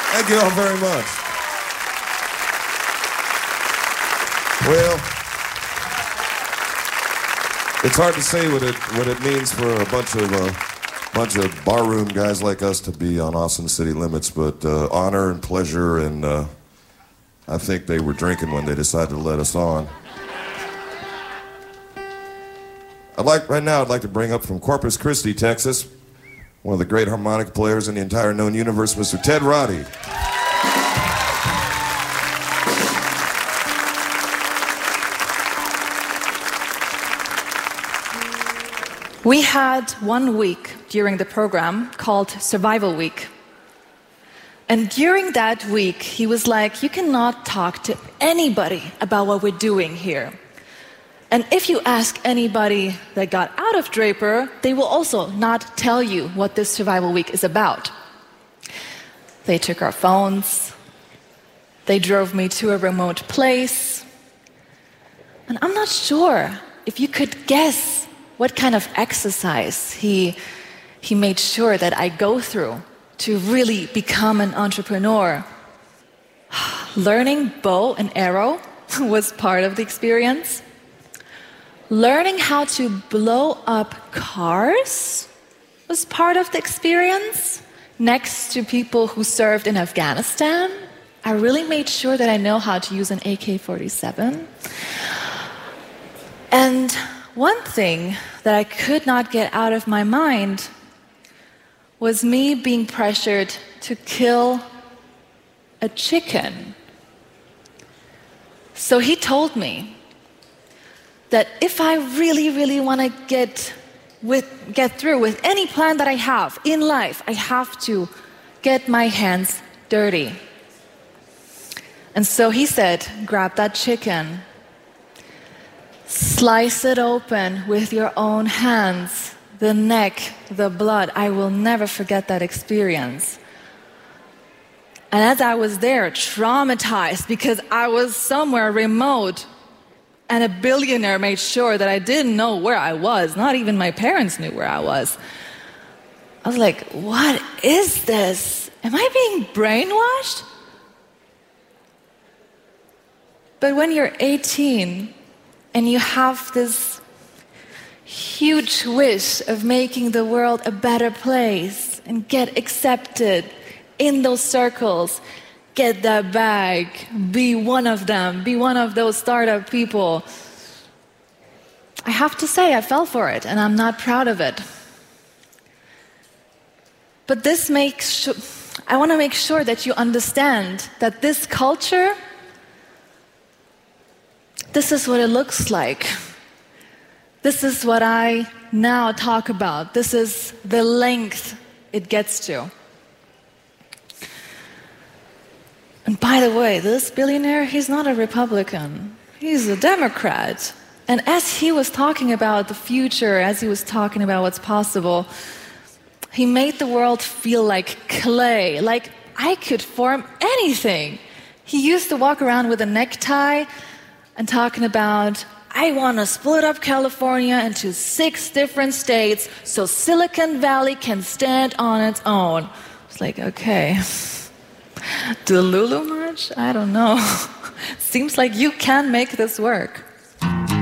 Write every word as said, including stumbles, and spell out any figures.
Thank you all very much. Well, it's hard to say what it what it means for a bunch of uh, bunch of barroom guys like us to be on Awesome City Limits, but uh, honor and pleasure, and uh, I think they were drinking when they decided to let us on. I'd like right now. I'd like to bring up from Corpus Christi, Texas, one of the great harmonica players in the entire known universe, Mister Ted Roddy. We had one week during the program called Survival Week. And during that week, he was like, you cannot talk to anybody about what we're doing here. And if you ask anybody that got out of Draper, they will also not tell you what this Survival Week is about. They took our phones. They drove me to a remote place. And I'm not sure if you could guess what kind of exercise he, he made sure that I go through to really become an entrepreneur. Learning bow and arrow was part of the experience. Learning how to blow up cars was part of the experience. Next to people who served in Afghanistan, I really made sure that I know how to use an A K forty-seven. And one thing that I could not get out of my mind was me being pressured to kill a chicken. So he told me that if I really, really want to get with, get through with any plan that I have in life, I have to get my hands dirty. And so he said, grab that chicken, slice it open with your own hands, the neck, the blood. I will never forget that experience. And as I was there, traumatized because I was somewhere remote, and a billionaire made sure that I didn't know where I was. Not even my parents knew where I was. I was like, what is this? Am I being brainwashed? But when you're eighteen and you have this huge wish of making the world a better place and get accepted in those circles, get that bag, be one of them, be one of those startup people, I have to say I fell for it and I'm not proud of it. But this makes sure, I want to make sure that you understand that this culture, this is what it looks like. This is what I now talk about. This is the length it gets to. And by the way, this billionaire, he's not a Republican. He's a Democrat. And as he was talking about the future, as he was talking about what's possible, he made the world feel like clay, like I could form anything. He used to walk around with a necktie and talking about, I want to split up California into six different states so Silicon Valley can stand on its own. It's like, okay, Delulu much? I don't know. Seems like you can make this work.